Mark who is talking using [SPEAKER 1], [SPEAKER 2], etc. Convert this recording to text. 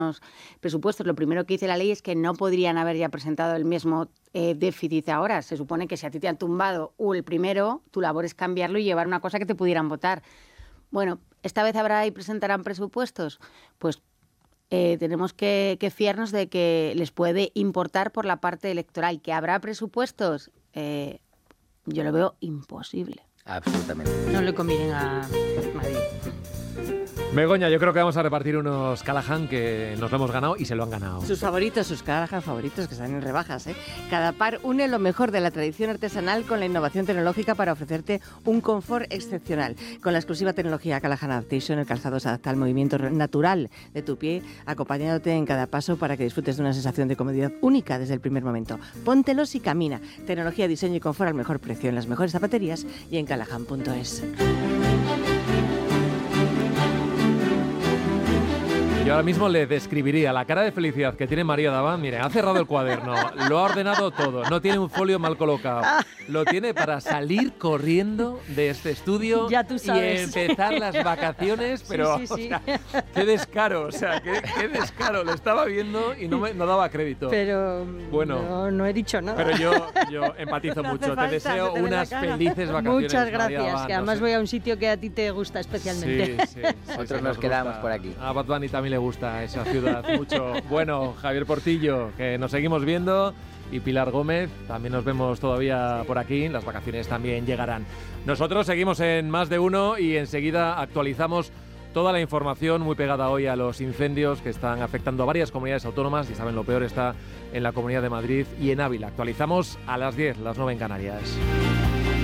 [SPEAKER 1] presupuestos. Lo primero que dice la ley es que no podrían haber ya presentado el mismo déficit ahora. Se supone que si a ti te han tumbado el primero, tu labor es cambiarlo y llevar una cosa que te pudieran votar. Bueno, ¿esta vez habrá y presentarán presupuestos? Pues tenemos que fiarnos de que les puede importar por la parte electoral. ¿Que habrá presupuestos? Yo lo veo imposible.
[SPEAKER 2] Absolutamente.
[SPEAKER 3] No le convienen a Madrid.
[SPEAKER 4] Begoña, yo creo que vamos a repartir unos Callahan que nos lo hemos ganado y se lo han ganado.
[SPEAKER 3] Sus favoritos, sus Callahan favoritos, que están en rebajas, ¿eh? Cada par une lo mejor de la tradición artesanal con la innovación tecnológica para ofrecerte un confort excepcional. Con la exclusiva tecnología Callahan Adaptation, el calzado se adapta al movimiento natural de tu pie, acompañándote en cada paso para que disfrutes de una sensación de comodidad única desde el primer momento. Póntelos y camina. Tecnología, diseño y confort al mejor precio en las mejores zapaterías y en callahan.es.
[SPEAKER 4] Yo ahora mismo le describiría la cara de felicidad que tiene María Daván. Mire, ha cerrado el cuaderno, lo ha ordenado todo, no tiene un folio mal colocado. Lo tiene para salir corriendo de este estudio
[SPEAKER 3] Ya tú sabes.
[SPEAKER 4] y empezar las vacaciones, pero
[SPEAKER 3] Sí.
[SPEAKER 4] O sea, qué descaro, qué descaro. Lo estaba viendo y no daba crédito.
[SPEAKER 3] Pero
[SPEAKER 4] bueno,
[SPEAKER 3] no he dicho nada.
[SPEAKER 4] Pero yo empatizo
[SPEAKER 3] No hace
[SPEAKER 4] mucho.
[SPEAKER 3] falta,
[SPEAKER 4] Te deseo
[SPEAKER 3] se te ve
[SPEAKER 4] unas
[SPEAKER 3] la cara.
[SPEAKER 4] felices vacaciones.
[SPEAKER 3] Muchas
[SPEAKER 4] María
[SPEAKER 3] gracias,
[SPEAKER 4] Daván,
[SPEAKER 3] que además voy a un sitio que a ti te gusta especialmente.
[SPEAKER 4] Sí,
[SPEAKER 2] Nosotros nos quedamos por aquí.
[SPEAKER 4] A Bad Bunny también le gusta esa ciudad mucho. Bueno, Javier Portillo, que nos seguimos viendo, y Pilar Gómez, también nos vemos todavía por aquí. Las vacaciones también llegarán. Nosotros seguimos en Más de Uno y enseguida actualizamos toda la información muy pegada hoy a los incendios que están afectando a varias comunidades autónomas y saben, lo peor está en la Comunidad de Madrid y en Ávila. Actualizamos a las 10, las 9 en Canarias.